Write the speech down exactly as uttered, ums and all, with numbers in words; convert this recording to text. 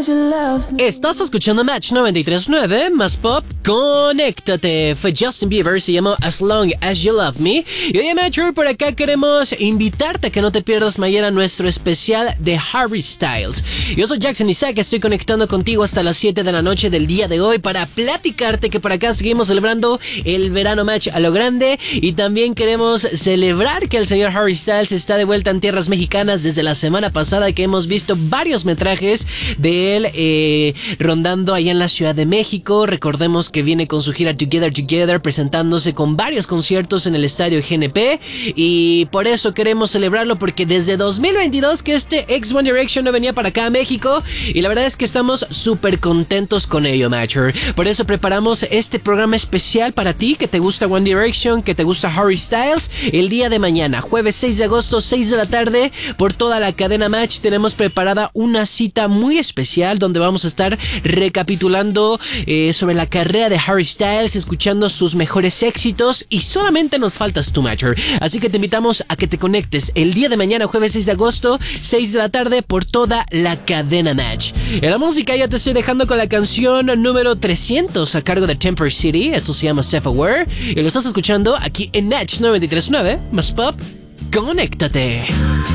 Estás escuchando Match noventa y tres punto nueve, más pop, conéctate. Fue Justin Bieber, se llamó As Long As You Love Me. Y oye, Matcher, por acá queremos invitarte a que no te pierdas mañana nuestro especial de Harry Styles. Yo soy Jackson Isaac, estoy conectando contigo hasta las siete de la noche del día de hoy para platicarte que por acá seguimos celebrando el verano Match a lo grande. Y también queremos celebrar que el señor Harry Styles está de vuelta en tierras mexicanas desde la semana pasada, que hemos visto varios metrajes de él eh, rondando allá en la Ciudad de México. Recordemos que viene con su gira Together Together, presentándose con varios conciertos en el estadio G N P, y por eso queremos celebrarlo, porque desde dos mil veintidós que este ex One Direction no venía para acá a México, y la verdad es que estamos súper contentos con ello, Matcher. Por eso preparamos este programa especial para ti, que te gusta One Direction, que te gusta Harry Styles. El día de mañana, jueves seis de agosto, seis de la tarde, por toda la cadena Match, tenemos preparada una cita muy especial donde vamos a estar recapitulando eh, sobre la carrera de Harry Styles, escuchando sus mejores éxitos, y solamente nos faltas tú, Matcher. Así que te invitamos a que te conectes el día de mañana, jueves seis de agosto, seis de la tarde, por toda la cadena Match. En la música ya te estoy dejando con la canción número trescientos a cargo de Temper City. Esto se llama Self Aware y lo estás escuchando aquí en Match noventa y tres punto nueve, más pop, conéctate.